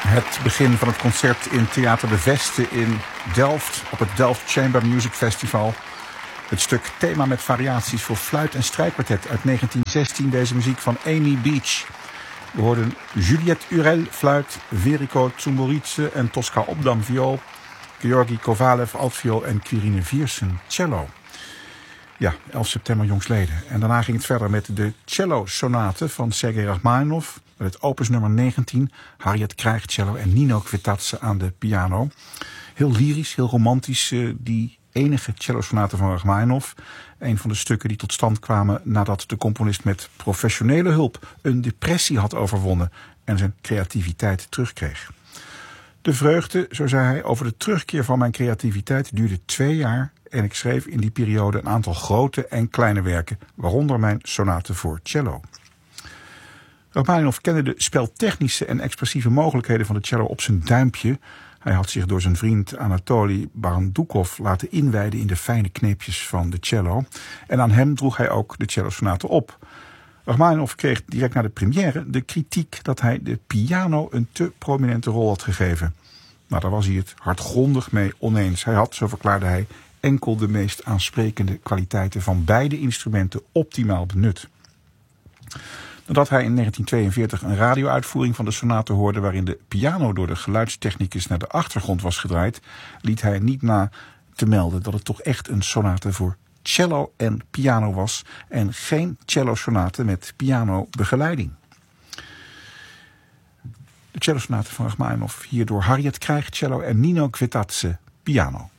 Het begin van het concert in Theater de Veste in Delft op het Delft Chamber Music Festival. Het stuk Thema met variaties voor fluit en strijkkwartet uit 1916. Deze muziek van Amy Beach. We hoorden Juliette Urel fluit, Veriko Tsumburidze en Tosca Obdam viool, Georgi Kovalev altviool en Quirine Viersen cello. Ja, 11 september jongstleden. En daarna ging het verder met de cello-sonate van Sergei Rachmaninov. Met het opus nummer 19. Harriet Krijg cello en Nino Kvetatse aan de piano. Heel lyrisch, heel romantisch. Die enige cello-sonate van Rachmaninov. Een van de stukken die tot stand kwamen nadat de componist met professionele hulp een depressie had overwonnen en zijn creativiteit terugkreeg. De vreugde, zo zei hij, over de terugkeer van mijn creativiteit duurde 2 jaar en ik schreef in die periode een aantal grote en kleine werken, waaronder mijn sonate voor cello. Rachmaninov kende de speltechnische en expressieve mogelijkheden van de cello op zijn duimpje. Hij had zich door zijn vriend Anatoly Barandukov laten inwijden in de fijne kneepjes van de cello. En aan hem droeg hij ook de cellosonate op. Rachmaninov kreeg direct na de première de kritiek dat hij de piano een te prominente rol had gegeven. Maar daar was hij het hardgrondig mee oneens. Hij had, zo verklaarde hij, enkel de meest aansprekende kwaliteiten van beide instrumenten optimaal benut. Nadat hij in 1942 een radio-uitvoering van de sonate hoorde waarin de piano door de geluidstechnicus naar de achtergrond was gedraaid, liet hij niet na te melden dat het toch echt een sonate voor cello en piano was en geen cello-sonate met piano-begeleiding. De cellosonate van Rachmaninov hier door Harriet Krijg cello en Nino Kvetatse piano.